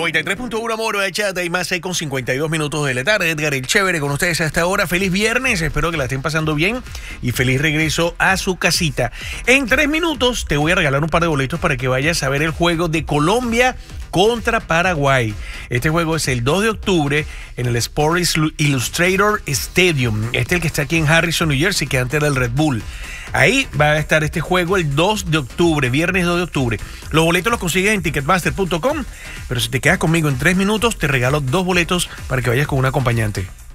93.1 Moro de Chata y más 6:52 de la tarde. Edgar el Chévere con ustedes hasta ahora. Feliz viernes, espero que la estén pasando bien y feliz regreso a su casita. En 3 minutos te voy a regalar un par de boletos para que vayas a ver el juego de Colombia contra Paraguay. Este juego es el 2 de octubre en el Sports Illustrator Stadium. Este es el que está aquí en Harrison, New Jersey, que antes era el Red Bull. Ahí va a estar este juego el 2 de octubre, viernes 2 de octubre. Los boletos los consigues en ticketmaster.com, pero si te quedas conmigo en 3 minutos, te regalo 2 boletos para que vayas con un acompañante.